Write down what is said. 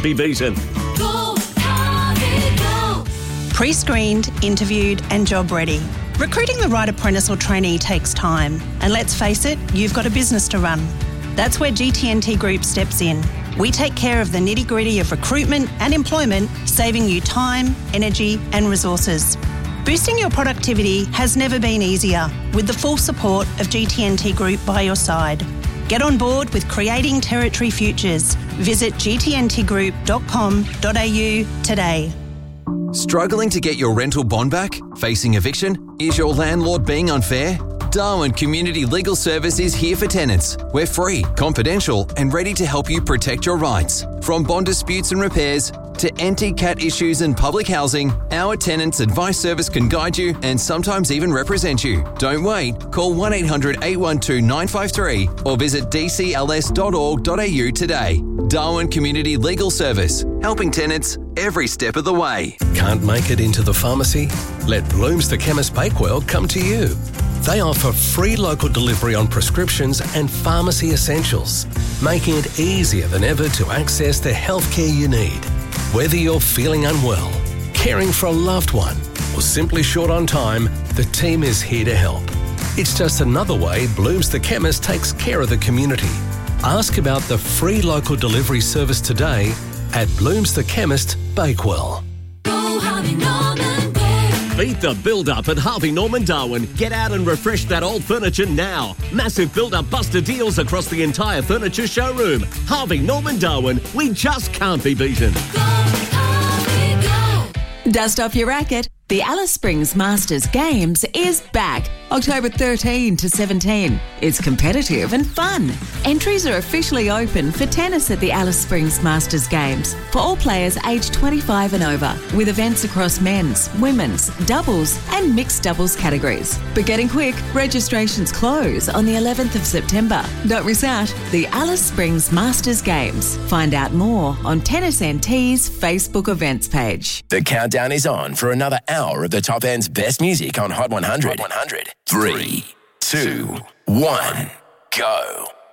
be beaten. Go, Harvey, go. Pre-screened, interviewed and job ready. Recruiting the right apprentice or trainee takes time. And let's face it, you've got a business to run. That's where GT&T Group steps in. We take care of the nitty-gritty of recruitment and employment, saving you time, energy and resources. Boosting your productivity has never been easier, with the full support of GT&T Group by your side. Get on board with creating territory futures. Visit gtntgroup.com.au today. Struggling to get your rental bond back? Facing eviction? Is your landlord being unfair? Darwin Community Legal Service is here for tenants. We're free, confidential and ready to help you protect your rights. From bond disputes and repairs to anti-cat issues and public housing, our tenants' advice service can guide you and sometimes even represent you. Don't wait. Call 1-800-812-953 or visit dcls.org.au today. Darwin Community Legal Service, helping tenants every step of the way. Can't make it into the pharmacy? Let Bloom's the Chemist Bakewell come to you. They offer free local delivery on prescriptions and pharmacy essentials, making it easier than ever to access the healthcare you need. Whether you're feeling unwell, caring for a loved one, or simply short on time, the team is here to help. It's just another way Bloom's the Chemist takes care of the community. Ask about the free local delivery service today at Bloom's the Chemist, Bakewell. Go, Harvey Norman, go. Beat the build-up at Harvey Norman Darwin. Get out and refresh that old furniture now. Massive build-up buster deals across the entire furniture showroom. Harvey Norman Darwin, we just can't be beaten. Go, Harvey, go. Dust off your racket. The Alice Springs Masters Games is back, October 13 to 17. It's competitive and fun. Entries are officially open for tennis at the Alice Springs Masters Games for all players aged 25 and over, with events across men's, women's, doubles and mixed doubles categories. But getting quick, registrations close on the 11th of September. Don't miss out. The Alice Springs Masters Games. Find out more on Tennis NT's Facebook events page. The countdown is on for another hour of the top end's best music on Hot 100. 3, 2, 1, go.